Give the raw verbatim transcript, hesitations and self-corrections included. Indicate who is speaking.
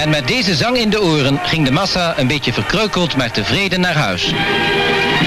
Speaker 1: En met deze zang in de oren ging de massa een beetje verkreukeld maar tevreden naar huis.